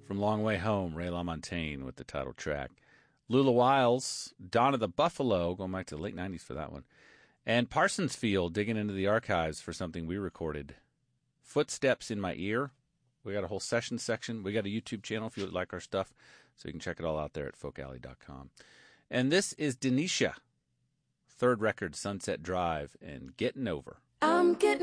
from Long Way Home, Ray LaMontagne with the title track. Lula Wiles, Dawn of the Buffalo, going back to the late 90s for that one. And Parsons Field, digging into the archives for something we recorded. Footsteps in My Ear. We got a whole session section. We got a YouTube channel if you would like our stuff, so you can check it all out there at folkalley.com. And this is Denisha, third record, Sunset Drive, and Getting Over. I'm getting